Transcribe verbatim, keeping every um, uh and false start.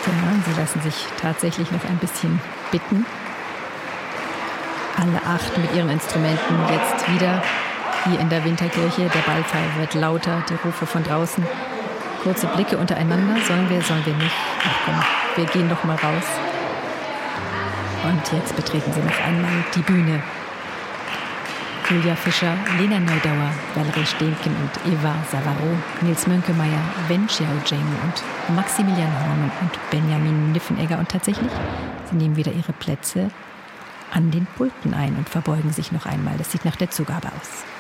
Ja, sie lassen sich tatsächlich noch ein bisschen bitten. Alle acht mit ihren Instrumenten jetzt wieder hier in der Winterkirche. Der Ballfall wird lauter, die Rufe von draußen. Kurze Blicke untereinander. Sollen wir, sollen wir nicht? Ach komm, wir gehen doch mal raus. Und jetzt betreten sie noch einmal die Bühne. Julia Fischer, Lena Neudauer, Valerie Stehnken und Eva Savaro, Nils Mönkemeyer, Wen Xiaojing und Maximilian Horn und Benjamin Niffenegger. Und tatsächlich, sie nehmen wieder ihre Plätze an den Pulten ein und verbeugen sich noch einmal. Das sieht nach der Zugabe aus.